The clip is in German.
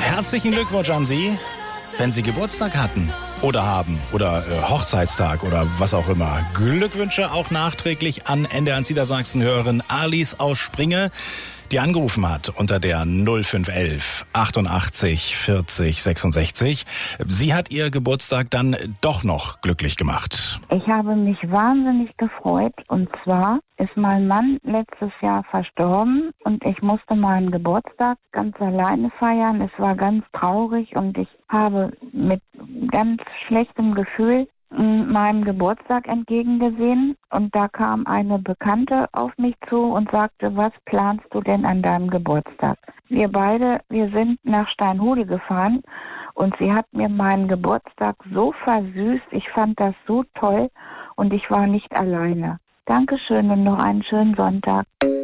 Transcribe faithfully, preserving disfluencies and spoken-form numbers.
Herzlichen Glückwunsch an Sie, wenn Sie Geburtstag hatten oder haben oder äh, Hochzeitstag oder was auch immer. Glückwünsche auch nachträglich an N D R eins Niedersachsen-Hörerin Alice aus Springe, die angerufen hat unter der null fünf elf achtundachtzig vierzig sechsundsechzig. Sie hat ihr Geburtstag dann doch noch glücklich gemacht. Ich habe mich wahnsinnig gefreut, und zwar ist mein Mann letztes Jahr verstorben und ich musste meinen Geburtstag ganz alleine feiern. Es war ganz traurig und ich habe mit ganz schlechtem Gefühl meinem Geburtstag entgegengesehen, und da kam eine Bekannte auf mich zu und sagte: Was planst du denn an deinem Geburtstag? Wir beide, wir sind nach Steinhude gefahren und sie hat mir meinen Geburtstag so versüßt. Ich fand das so toll und ich war nicht alleine. Dankeschön und noch einen schönen Sonntag.